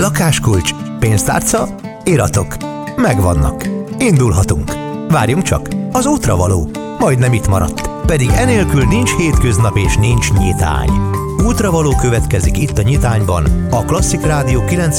Lakáskulcs, pénztárca, iratok. Megvannak. Indulhatunk. Várjunk csak, az útra való. Majdnem itt maradt. Pedig enélkül nincs hétköznap és nincs nyitány. Útravaló következik itt a Nyitányban, a Klasszik Rádió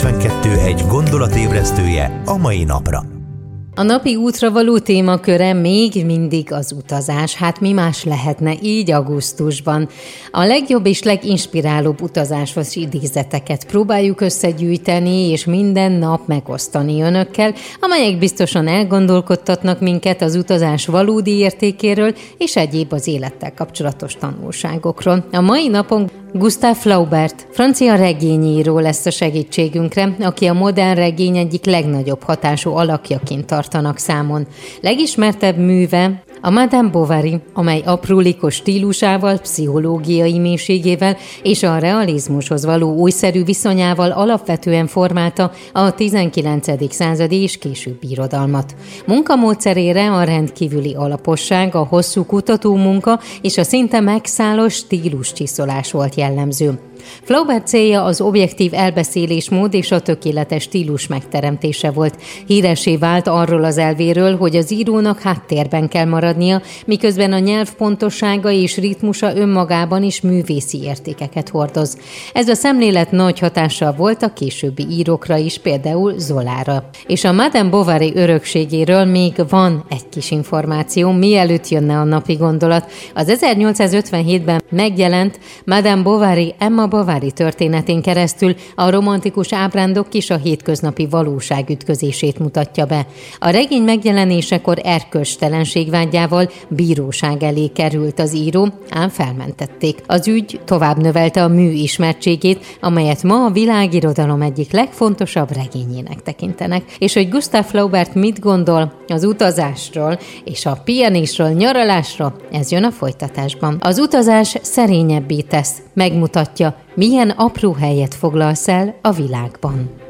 92.1 gondolatébresztője a mai napra. A napi útravaló témaköre még mindig az utazás. Hát mi más lehetne így augusztusban? A legjobb és leginspirálóbb utazáshoz idézeteket próbáljuk összegyűjteni, és minden nap megosztani önökkel, amelyek biztosan elgondolkodtatnak minket az utazás valódi értékéről és egyéb az élettel kapcsolatos tanulságokról. A mai napon Gustave Flaubert, francia regényíró lesz a segítségünkre, aki a modern regény egyik legnagyobb hatású alakjaként tartanak számon. Legismertebb műve a Madame Bovary, amely aprólékos stílusával, pszichológiai mélységével és a realizmushoz való újszerű viszonyával alapvetően formálta a 19. századi és későbbi irodalmat. Munkamódszerére a rendkívüli alaposság, a hosszú kutatómunka és a szinte megszállós stíluscsiszolás volt jellemző. Flaubert célja az objektív elbeszélésmód és a tökéletes stílus megteremtése volt. Híressé vált arról az elvéről, hogy az írónak háttérben kell maradnia, miközben a nyelv pontossága és ritmusa önmagában is művészi értékeket hordoz. Ez a szemlélet nagy hatással volt a későbbi írókra is, például Zolára. És a Madame Bovary örökségéről még van egy kis információ, mielőtt jönne a napi gondolat. Az 1857-ben megjelent Madame Bovary Emma Bovary történetén keresztül a romantikus ábrándok és a hétköznapi valóság ütközését mutatja be. A regény megjelenésekor erkölcstelenségvádjával bíróság elé került az író, ám felmentették. Az ügy tovább növelte a mű ismertségét, amelyet ma a világirodalom egyik legfontosabb regényének tekintenek. És hogy Gustave Flaubert mit gondol az utazásról és a pihenésről, nyaralásról, ez jön a folytatásban. Az utazás szerényebbé tesz, megmutatja, milyen apró helyet foglalsz el a világban.